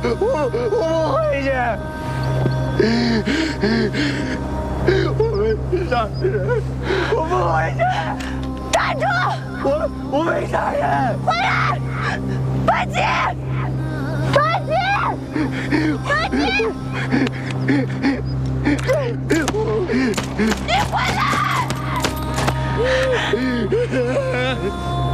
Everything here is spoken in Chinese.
我不回去。我没杀人，我不回去。 站住！ 我没杀人。 回来！白起！白起！白起！你回来！